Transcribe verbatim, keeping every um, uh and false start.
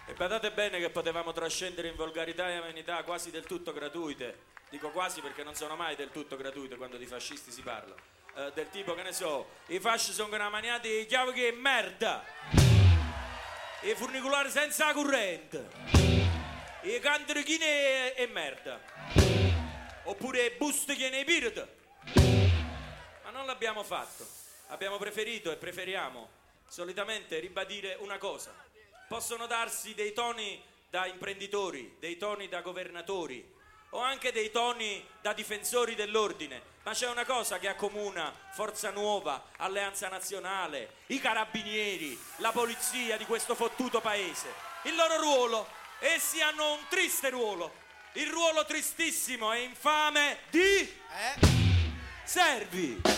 E badate bene che potevamo trascendere in volgarità e amenità quasi del tutto gratuite. Dico quasi perché non sono mai del tutto gratuite quando di fascisti si parla. Eh, del tipo, che ne so, i fasci sono una maniati di chiave che è merda, i funicolari senza corrente, i cantrichini e, e merda, oppure i busti che nei pirata. Ma non l'abbiamo fatto. Abbiamo preferito e preferiamo solitamente ribadire una cosa: possono darsi dei toni da imprenditori, dei toni da governatori o anche dei toni da difensori dell'ordine, ma c'è una cosa che accomuna Forza Nuova, Alleanza Nazionale, i carabinieri, la polizia di questo fottuto paese: il loro ruolo. Essi hanno un triste ruolo, il ruolo tristissimo e infame di Eh? servi.